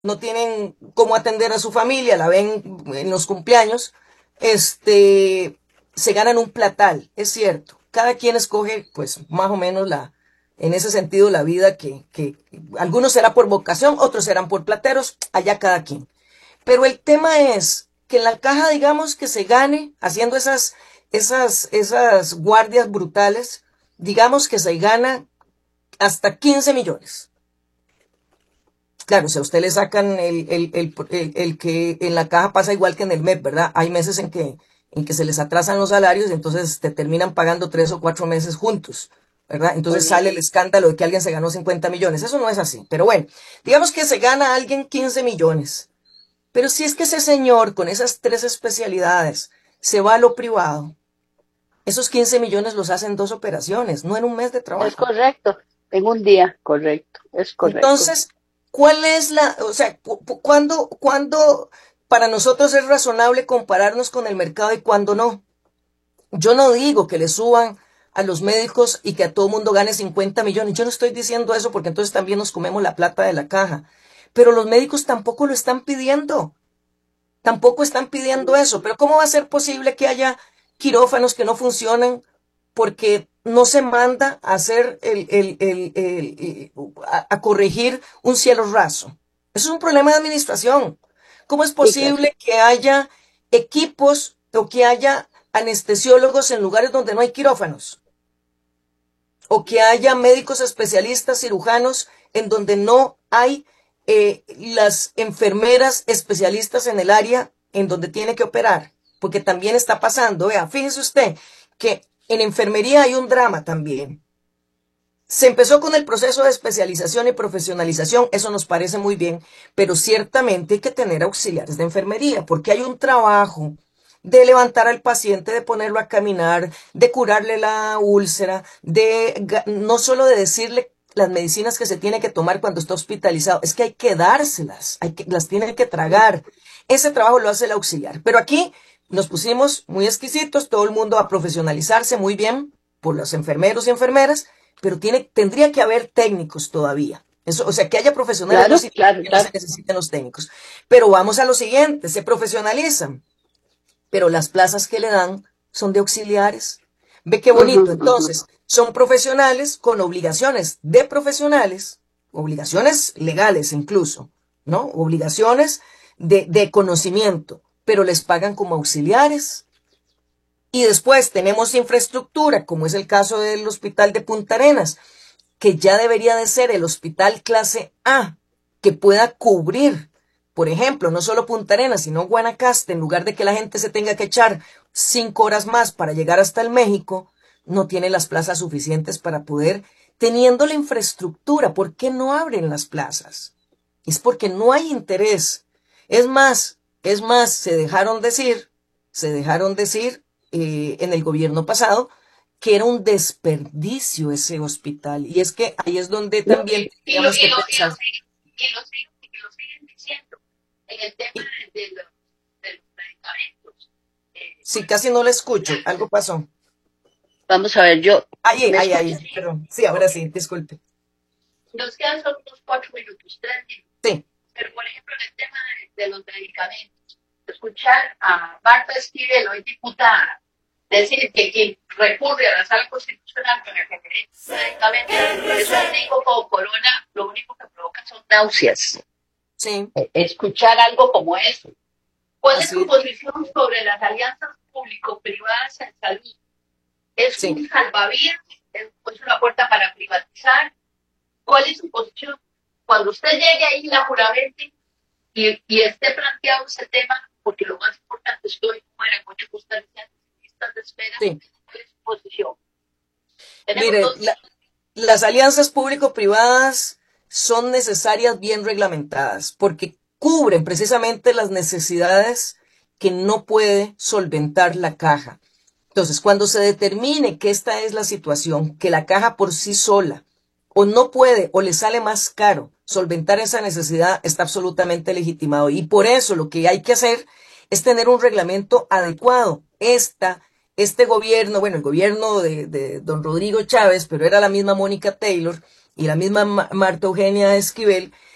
no tienen cómo atender a su familia, la ven en los cumpleaños, se ganan un platal, es cierto. Cada quien escoge, pues, más o menos en ese sentido, la vida que algunos será por vocación, otros serán por plateros, allá cada quien. Pero el tema es que en la caja, digamos, que se gane haciendo esas guardias brutales, digamos que se gana hasta 15 millones. Claro, si a usted le sacan el que en la caja pasa igual que en el MEP, ¿verdad? Hay meses en que se les atrasan los salarios y entonces te terminan pagando 3 o 4 meses juntos, ¿verdad? Entonces sale el Correcto. escándalo de que alguien se ganó 50 millones. Eso no es así. Pero bueno, digamos que se gana alguien 15 millones. Pero si es que ese señor con esas 3 especialidades se va a lo privado, esos 15 millones los hacen 2 operaciones, no en un mes de Es trabajo. correcto. En un día, correcto. Es correcto. Entonces, ¿cuál es o sea, cuándo para nosotros es razonable compararnos con el mercado y cuándo no? Yo no digo que le suban a los médicos y que a todo mundo gane 50 millones. Yo no estoy diciendo eso porque entonces también nos comemos la plata de la caja. Pero los médicos tampoco lo están pidiendo. Tampoco están pidiendo eso. Pero ¿cómo va a ser posible que haya quirófanos que no funcionan porque no se manda a hacer a corregir un cielo raso? Eso es un problema de administración. ¿Cómo es Sí, claro. posible que haya equipos o que haya anestesiólogos en lugares donde no hay quirófanos? O que haya médicos especialistas cirujanos en donde no hay las enfermeras especialistas en el área en donde tiene que operar, porque también está pasando, vea, fíjese usted que en enfermería hay un drama también. Se empezó con el proceso de especialización y profesionalización, eso nos parece muy bien, pero ciertamente hay que tener auxiliares de enfermería, porque hay un trabajo de levantar al paciente, de ponerlo a caminar, de curarle la úlcera, no solo de decirle las medicinas que se tiene que tomar cuando está hospitalizado, es que hay que dárselas, las tiene que tragar. Ese trabajo lo hace el auxiliar. Pero aquí nos pusimos muy exquisitos, todo el mundo a profesionalizarse muy bien por los enfermeros y enfermeras, pero tendría que haber técnicos todavía. Eso, o sea, que haya profesionales no Claro, significa claro, que no se claro. necesiten los técnicos. Pero vamos a lo siguiente, se profesionalizan, pero las plazas que le dan son de auxiliares. Ve qué Ujú, bonito. ujú. Entonces, son profesionales con obligaciones de profesionales, obligaciones legales incluso, ¿no? Obligaciones de conocimiento, pero les pagan como auxiliares. Y después tenemos infraestructura, como es el caso del Hospital de Punta Arenas, que ya debería de ser el hospital clase A, que pueda cubrir, por ejemplo, no solo Punta Arenas, sino Guanacaste, en lugar de que la gente se tenga que echar 5 horas más para llegar hasta el México, no tiene las plazas suficientes para poder, teniendo la infraestructura. ¿Por qué no abren las plazas? Es porque no hay interés. Es más, se dejaron decir en el gobierno pasado que era un desperdicio ese hospital. Y es que ahí es donde No, también y lo, tendríamos y que lo, y lo pensar. siguen, y lo siguen diciendo. En el tema Y de los medicamentos. Por si casi no ejemplo, le escucho, algo pasó. vamos a ver, Ahí, ¿me ahí, escuchas? ahí, perdón. Sí, ahora Ok. sí, disculpe. Nos quedan solo unos 4 minutos, 3 minutos. Sí, Pero, por ejemplo, en el tema de los medicamentos, escuchar a Marta Esquivel, hoy diputada, decir que quien recurre a la sala constitucional para que le den medicamentos es un tipo como corona, lo único que provoca son náuseas. sí, Escuchar algo como eso. ¿Cuál es así su es. posición sobre las alianzas público-privadas en salud? ¿Es Sí. un salvavidas? ¿Es una puerta para privatizar? ¿Cuál es su posición? Cuando usted llegue ahí, la juramente, y esté planteado ese tema, porque lo más importante es que hoy mueren muchos costarricenses en listas de espera, Sí. ¿cuál es su posición? Tenemos Mire, 2 minutos. las alianzas público-privadas son necesarias bien reglamentadas porque cubren precisamente las necesidades que no puede solventar la caja. Entonces, cuando se determine que esta es la situación, que la caja por sí sola o no puede o le sale más caro solventar esa necesidad, está absolutamente legitimado. Y por eso lo que hay que hacer es tener un reglamento adecuado. Este gobierno, bueno, el gobierno de don Rodrigo Chávez, pero era la misma Mónica Taylor y la misma Marta Eugenia Esquivel,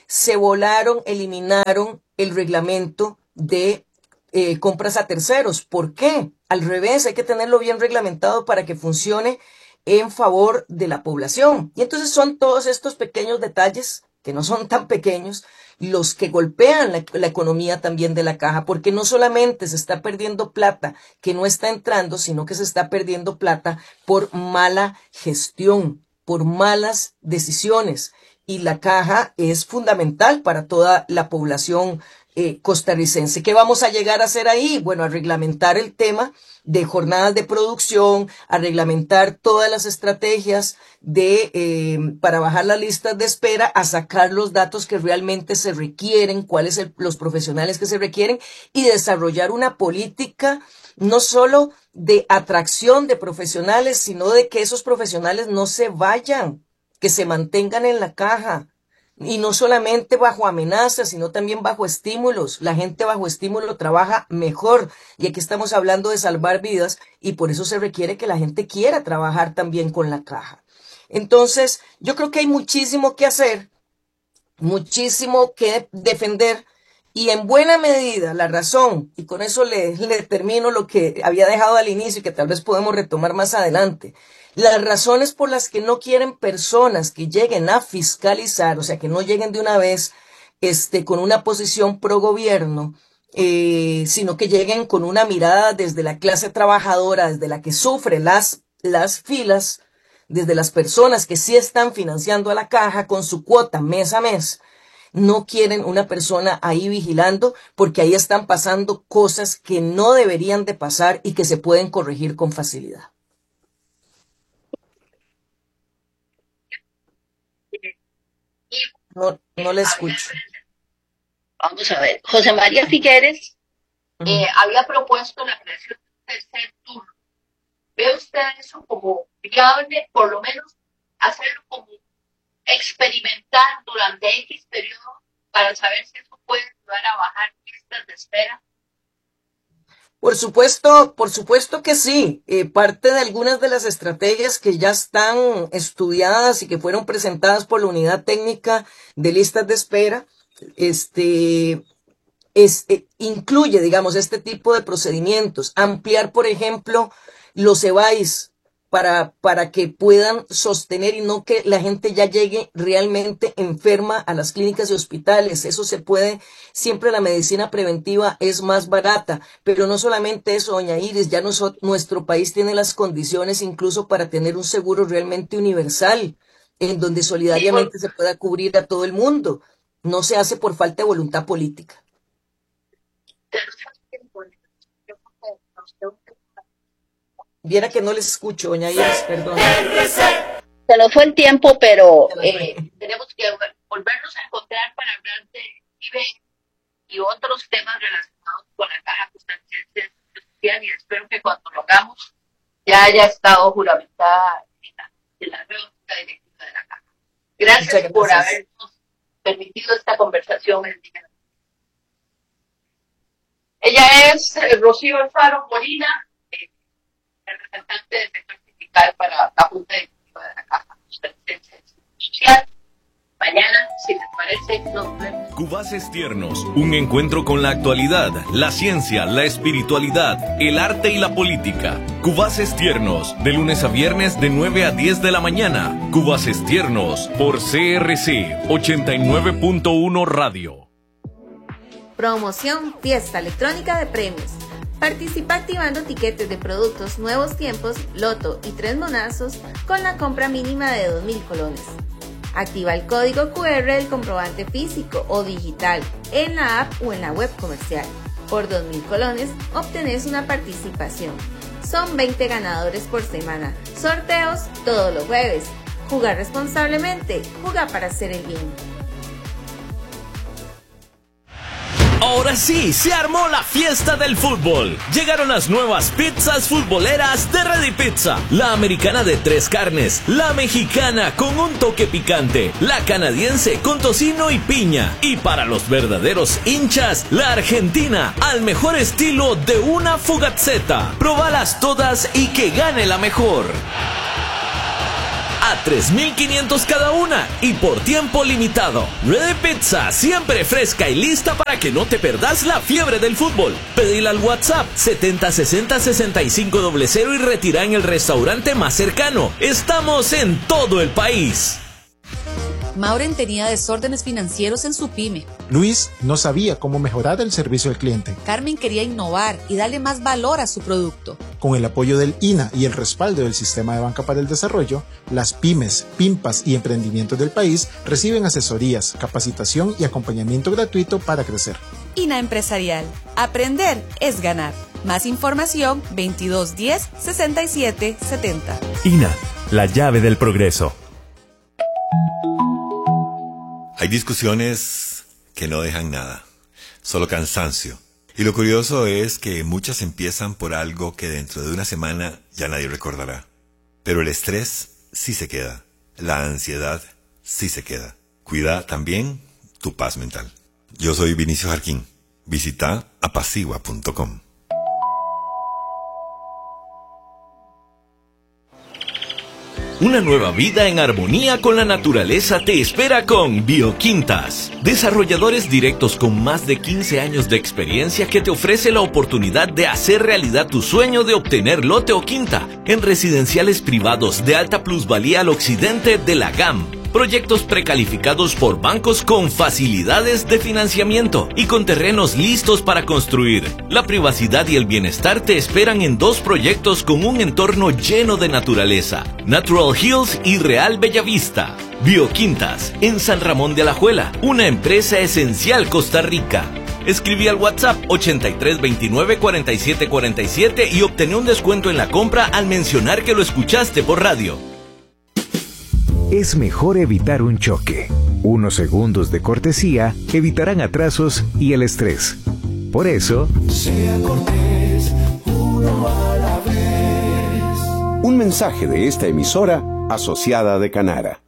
se volaron, eliminaron el reglamento de compras a terceros. ¿Por qué? Al revés, hay que tenerlo bien reglamentado para que funcione en favor de la población. Y entonces son todos estos pequeños detalles, que no son tan pequeños, los que golpean la economía también de la caja, porque no solamente se está perdiendo plata que no está entrando, sino que se está perdiendo plata por mala gestión, por malas decisiones. Y la caja es fundamental para toda la población costarricense. ¿Qué vamos a llegar a hacer ahí? Bueno, a reglamentar el tema de jornadas de producción, a reglamentar todas las estrategias para bajar las listas de espera, a sacar los datos que realmente se requieren, cuáles son los profesionales que se requieren, y desarrollar una política no solo de atracción de profesionales, sino de que esos profesionales no se vayan, que se mantengan en la caja. Y no solamente bajo amenazas, sino también bajo estímulos. La gente bajo estímulo trabaja mejor. Y aquí estamos hablando de salvar vidas, y por eso se requiere que la gente quiera trabajar también con la caja. Entonces, yo creo que hay muchísimo que hacer, muchísimo que defender, y en buena medida la razón, y con eso le termino lo que había dejado al inicio y que tal vez podemos retomar más adelante. Las razones por las que no quieren personas que lleguen a fiscalizar, o sea, que no lleguen de una vez con una posición pro gobierno, sino que lleguen con una mirada desde la clase trabajadora, desde la que sufre las filas, desde las personas que sí están financiando a la caja con su cuota mes a mes. No quieren una persona ahí vigilando, porque ahí están pasando cosas que no deberían de pasar y que se pueden corregir con facilidad. No le escucho. Vamos a ver. José María Figueres había propuesto la creación del tercer turno. ¿Ve usted eso como viable, por lo menos hacerlo como experimentar durante X periodo para saber si eso puede ayudar a bajar listas de espera? Por supuesto que sí. Parte de algunas de las estrategias que ya están estudiadas y que fueron presentadas por la Unidad Técnica de Listas de Espera, incluye, digamos, este tipo de procedimientos. Ampliar, por ejemplo, los EVAIS para que puedan sostener y no que la gente ya llegue realmente enferma a las clínicas y hospitales. Eso se puede, siempre la medicina preventiva es más barata, pero no solamente eso, doña Iris, ya nuestro país tiene las condiciones incluso para tener un seguro realmente universal, en donde solidariamente se pueda cubrir a todo el mundo. No se hace por falta de voluntad política. Viera que no les escucho, doña Iris, perdón. Se nos fue el tiempo, pero tenemos que volvernos a encontrar para hablar de IBE y otros temas relacionados con la Caja Costarricense y espero que cuando lo hagamos ya haya estado juramentada en la nueva junta directiva de la Caja. Gracias por habernos permitido esta conversación el día de hoy. Ella es Rocío Alfaro Molina, representante del sector sindical para la Junta Directiva de la Caja Costarricense Social. Mañana, si les parece, nos vemos. Cubaces Tiernos, un encuentro con la actualidad, la ciencia, la espiritualidad, el arte y la política. Cubaces Tiernos, de lunes a viernes de 9 a 10 de la mañana. Cubaces Tiernos, por CRC 89.1 Radio. Promoción Fiesta Electrónica de Premios. Participa activando tiquetes de productos Nuevos Tiempos, Loto y 3 monazos con la compra mínima de 2.000 colones. Activa el código QR del comprobante físico o digital en la app o en la web comercial. Por 2.000 colones obtenés una participación. Son 20 ganadores por semana. Sorteos todos los jueves. Jugar responsablemente. Juega para hacer el bien. Ahora sí, se armó la fiesta del fútbol. Llegaron las nuevas pizzas futboleras de Ready Pizza. La americana de 3 carnes, la mexicana con un toque picante, la canadiense con tocino y piña. Y para los verdaderos hinchas, la argentina al mejor estilo de una fugazzetta. Probalas todas y que gane la mejor. a $3,500 cada una y por tiempo limitado. Ready Pizza, siempre fresca y lista para que no te perdas la fiebre del fútbol. Pedila al WhatsApp 7060-6500 y retira en el restaurante más cercano. Estamos en todo el país. Mauren tenía desórdenes financieros en su pyme. Luis no sabía cómo mejorar el servicio al cliente. Carmen quería innovar y darle más valor a su producto. Con el apoyo del INA y el respaldo del Sistema de Banca para el Desarrollo, las pymes, PIMPAS y emprendimientos del país reciben asesorías, capacitación y acompañamiento gratuito para crecer. INA Empresarial. Aprender es ganar. Más información 2210-6770. INA, la llave del progreso. Hay discusiones que no dejan nada, solo cansancio. Y lo curioso es que muchas empiezan por algo que dentro de una semana ya nadie recordará. Pero el estrés sí se queda, la ansiedad sí se queda. Cuida también tu paz mental. Yo soy Vinicio Jarquín. Visita apacigua.com. Una nueva vida en armonía con la naturaleza te espera con Bioquintas. Desarrolladores directos con más de 15 años de experiencia que te ofrece la oportunidad de hacer realidad tu sueño de obtener lote o quinta en residenciales privados de alta plusvalía al occidente de la GAM. Proyectos precalificados por bancos con facilidades de financiamiento y con terrenos listos para construir. La privacidad y el bienestar te esperan en 2 proyectos con un entorno lleno de naturaleza: Natural Hills y Real Bellavista. Bioquintas, en San Ramón de Alajuela, una empresa esencial Costa Rica. Escribí al WhatsApp 8329-4747 y obtené un descuento en la compra al mencionar que lo escuchaste por radio. Es mejor evitar un choque. Unos segundos de cortesía evitarán atrasos y el estrés. Por eso, sea cortés, uno a la vez. Un mensaje de esta emisora asociada de Canara.